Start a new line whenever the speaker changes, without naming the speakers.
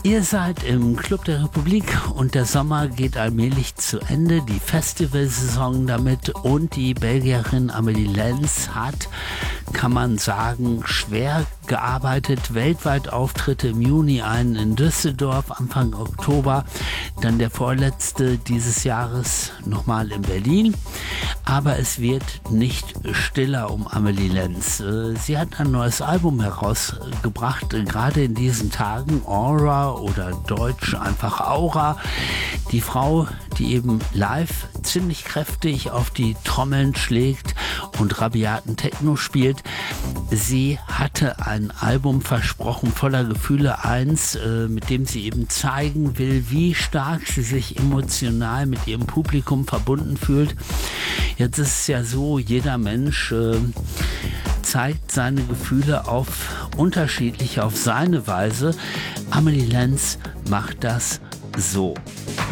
Ihr seid im Club der Republik und der Sommer geht allmählich zu Ende, die Festivalsaison damit, und die Belgierin Amélie Lens hat, kann man sagen, schwer gearbeitet. Weltweit Auftritte im Juni, einen in Düsseldorf, Anfang Oktober, dann der vorletzte dieses Jahres nochmal in Berlin. Aber es wird nicht stiller um Amélie Lens. Sie hat ein neues Album herausgebracht, gerade in diesen Tagen, Aura oder Deutsch einfach Aura. Die Frau, die eben live ziemlich kräftig auf die Trommeln schlägt und rabiaten Techno spielt. Sie hatte ein Album versprochen voller Gefühle, mit dem sie eben zeigen will, wie stark sie sich emotional mit ihrem Publikum verbunden fühlt. Jetzt ist es ja so, jeder Mensch zeigt seine Gefühle unterschiedlich auf seine Weise. Amélie Lens macht das so.